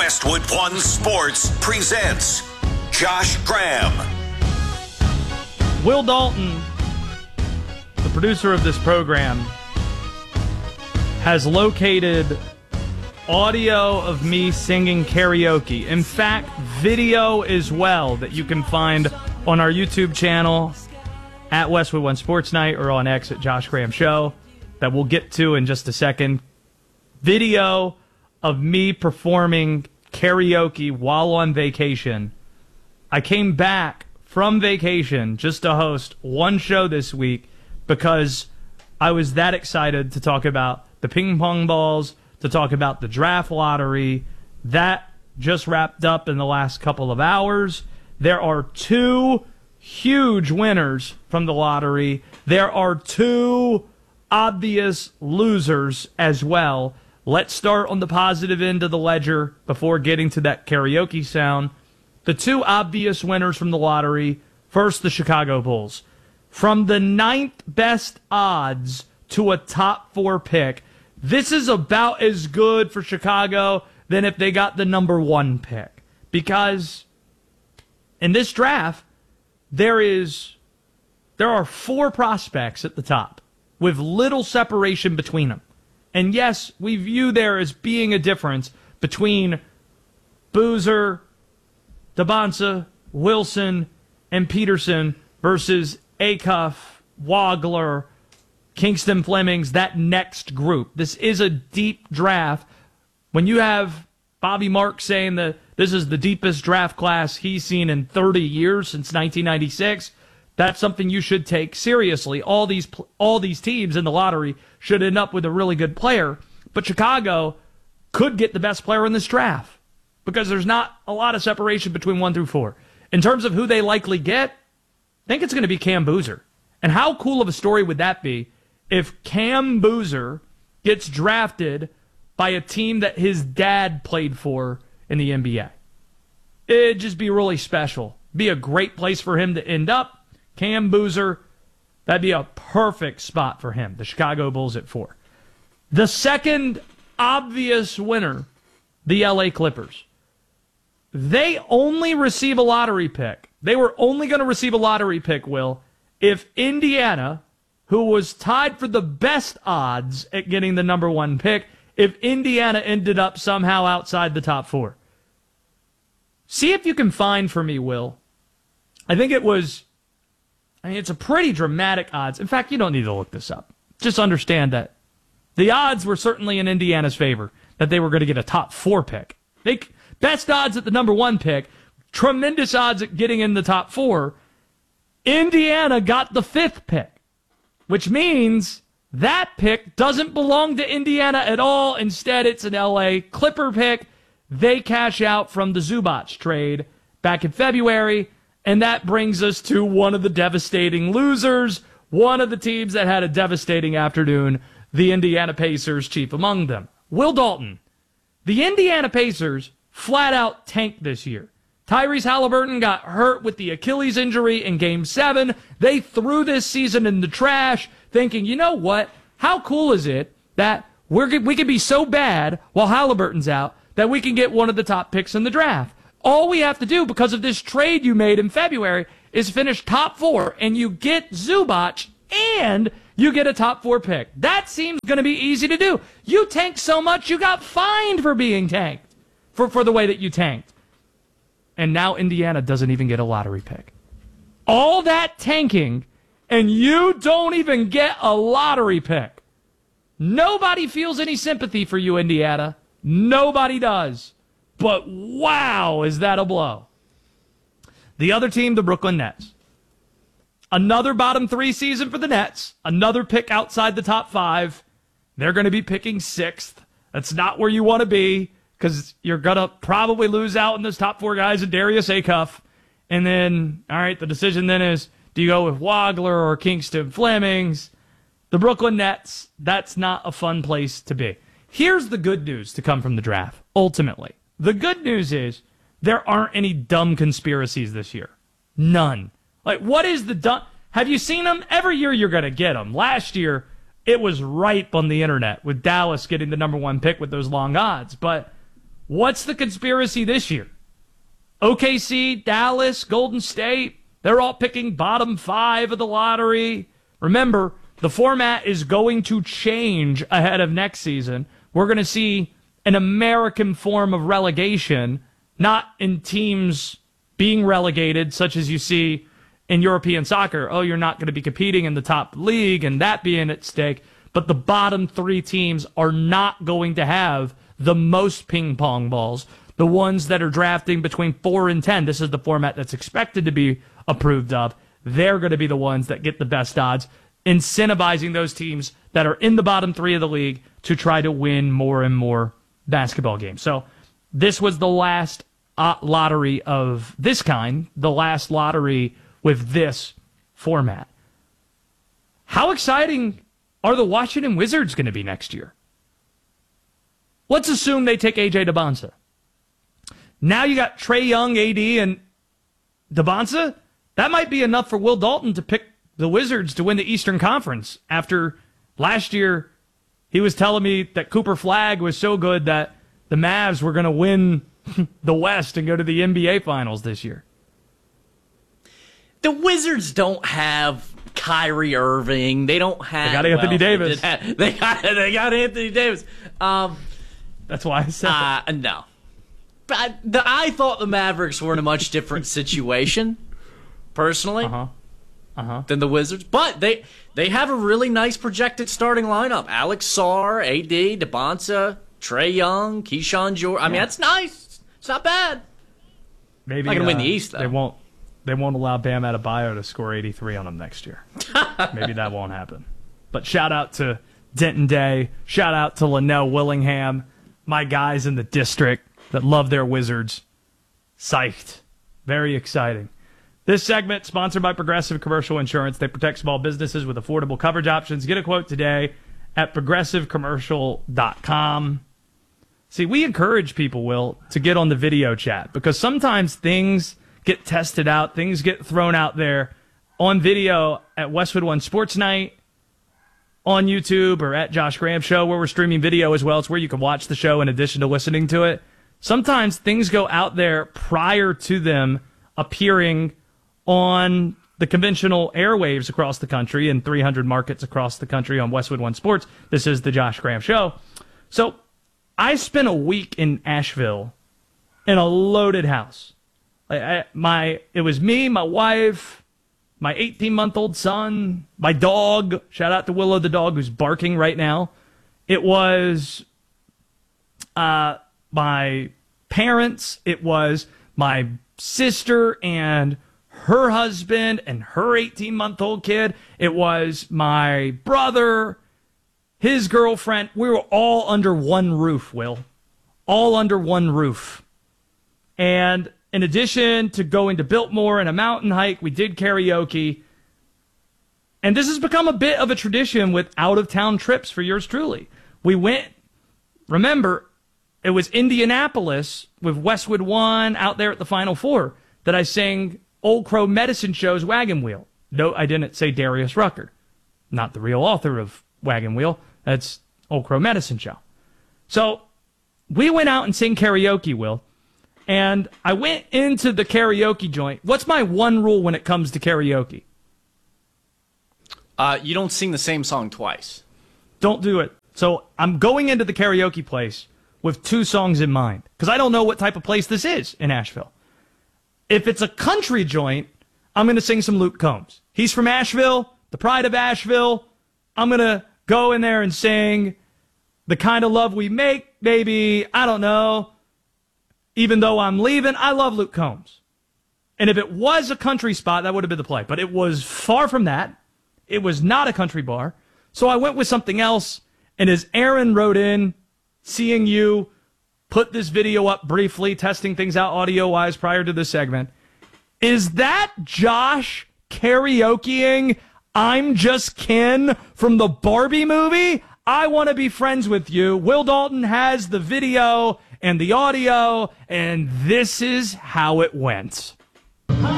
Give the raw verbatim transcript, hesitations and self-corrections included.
Westwood One Sports presents Josh Graham. Will Dalton, the producer of this program, has located audio of me singing karaoke. In fact, video as well that you can find on our YouTube channel at Westwood One Sports Night or on X at Josh Graham Show that we'll get to in just a second. Video of me performing karaoke while on vacation. I came back from vacation just to host one show this week because I was that excited to talk about the ping pong balls, to talk about the draft lottery. That just wrapped up in the last couple of hours. There are two huge winners from the lottery. There are two obvious losers as well. Let's start on the positive end of the ledger before getting to that karaoke sound. The two obvious winners from the lottery. First, the Chicago Bulls. From the ninth best odds to a top four pick, this is about as good for Chicago than if they got the number one pick. Because in this draft, there is there are four prospects at the top with little separation between them. And yes, we view there as being a difference between Boozer, Dabonsa, Wilson, and Peterson versus Acuff, Wagler, Kingston Flemings, that next group. This is a deep draft. When you have Bobby Marks saying that this is the deepest draft class he's seen in thirty years, since nineteen ninety-six, that's something you should take seriously. All these all these teams in the lottery should end up with a really good player, but Chicago could get the best player in this draft because there's not a lot of separation between one through four. In terms of who they likely get, I think it's going to be Cam Boozer. And how cool of a story would that be if Cam Boozer gets drafted by a team that his dad played for in the N B A? It'd just be really special. Be a great place for him to end up. Cam Boozer, that'd be a perfect spot for him. The Chicago Bulls at four. The second obvious winner, the L A Clippers. They only receive a lottery pick. They were only going to receive a lottery pick, Will, if Indiana, who was tied for the best odds at getting the number one pick, if Indiana ended up somehow outside the top four. See if you can find for me, Will. I think it was, I mean, it's a pretty dramatic odds. In fact, you don't need to look this up. Just understand that the odds were certainly in Indiana's favor, that they were going to get a top four pick. They, best odds at the number one pick, tremendous odds at getting in the top four. Indiana got the fifth pick, which means that pick doesn't belong to Indiana at all. Instead, it's an L A Clipper pick. They cash out from the Zubac trade back in February, and that brings us to one of the devastating losers, one of the teams that had a devastating afternoon, the Indiana Pacers, chief among them. Will Dalton. The Indiana Pacers flat out tanked this year. Tyrese Halliburton got hurt with the Achilles injury in Game seven. They threw this season in the trash, thinking, you know what? How cool is it that we're, we can be so bad while Halliburton's out that we can get one of the top picks in the draft? All we have to do, because of this trade you made in February, is finish top four, and you get Zubac, and you get a top four pick. That seems going to be easy to do. You tanked so much, you got fined for being tanked, for, for the way that you tanked. And now Indiana doesn't even get a lottery pick. All that tanking, and you don't even get a lottery pick. Nobody feels any sympathy for you, Indiana. Nobody does. But wow, is that a blow. The other team, the Brooklyn Nets. Another bottom three season for the Nets. Another pick outside the top five. They're going to be picking sixth. That's not where you want to be, because you're going to probably lose out in those top four guys and Darius Acuff. And then, all right, the decision then is, do you go with Wagler or Kingston Flemings? The Brooklyn Nets, that's not a fun place to be. Here's the good news to come from the draft, ultimately. The good news is there aren't any dumb conspiracies this year. None. Like, what is the dumb... Have you seen them? Every year you're going to get them. Last year, it was ripe on the internet with Dallas getting the number one pick with those long odds. But What's the conspiracy this year? O K C, Dallas, Golden State, they're all picking bottom five of the lottery. Remember, the format is going to change ahead of next season. We're going to see an American form of relegation, not in teams being relegated, such as you see in European soccer. Oh, you're not going to be competing in the top league and that being at stake. But the bottom three teams are not going to have the most ping pong balls. The ones that are drafting between four and ten, this is the format that's expected to be approved of. They're going to be the ones that get the best odds, incentivizing those teams that are in the bottom three of the league to try to win more and more basketball games. So this was the last uh, lottery of this kind, the last lottery with this format. How exciting are the Washington Wizards going to be next year? Let's assume they take A J Debonsa. Now you got Trae Young, A D, and Debonsa. That might be enough for Will Dalton to pick the Wizards to win the Eastern Conference. After last year, he was telling me that Cooper Flagg was so good that the Mavs were going to win the West and go to the N B A Finals this year. The Wizards don't have Kyrie Irving. They don't have. They got Anthony well, Davis. They, have, they got they got Anthony Davis. Um, That's why I said uh, no. But I, the, I thought the Mavericks were in a much different situation, personally, uh-huh. Uh-huh. than the Wizards. But they they have a really nice projected starting lineup: Alex Sarr, A D, Debonsa, Trae Young, Keyshawn George. I mean, yeah. that's nice. It's not bad. Maybe not gonna uh, win the East though. They won't. They won't allow Bam Adebayo to score eighty-three on them next year. Maybe that won't happen. But shout out to Denton Day. Shout out to Linnell Willingham. My guys in the district that love their Wizards. Psyched. Very exciting. This segment sponsored by Progressive Commercial Insurance. They protect small businesses with affordable coverage options. Get a quote today at progressive commercial dot com. See, we encourage people, Will, to get on the video chat because sometimes things get tested out, things get thrown out there on video at Westwood One Sports Night, on YouTube, or at Josh Graham Show, where we're streaming video as well. It's where you can watch the show in addition to listening to it. Sometimes things go out there prior to them appearing on the conventional airwaves across the country in three hundred markets across the country on Westwood One Sports. This is the Josh Graham Show. So I spent a week in Asheville in a loaded house. I, I, my it was me, my wife, my eighteen-month-old son, my dog. Shout out to Willow the dog who's barking right now. It was uh, my parents. It was my sister and her husband and her eighteen-month-old kid. It was my brother, his girlfriend. We were all under one roof, Will. All under one roof. And in addition to going to Biltmore and a mountain hike, we did karaoke. And this has become a bit of a tradition with out-of-town trips for yours truly. We went, remember, it was Indianapolis with Westwood One out there at the Final Four that I sang Old Crow Medicine Show's Wagon Wheel. No, I didn't say Darius Rucker. Not the real author of Wagon Wheel. That's Old Crow Medicine Show. So we went out and sang karaoke, Will. And I went into the karaoke joint. What's my one rule when it comes to karaoke? Uh, you don't sing the same song twice. Don't do it. So I'm going into the karaoke place with two songs in mind because I don't know what type of place this is in Asheville. If it's a country joint, I'm going to sing some Luke Combs. He's from Asheville, the pride of Asheville. I'm going to go in there and sing The Kind of Love We Make, baby. I don't know. Even though I'm leaving, I love Luke Combs. And if it was a country spot, that would have been the play. But it was far from that. It was not a country bar. So I went with something else. And as Aaron wrote in, seeing you put this video up briefly, testing things out audio-wise prior to this segment, is that Josh karaokeing I'm Just Ken from the Barbie movie? I want to be friends with you. Will Dalton has the video and the audio, and this is how it went.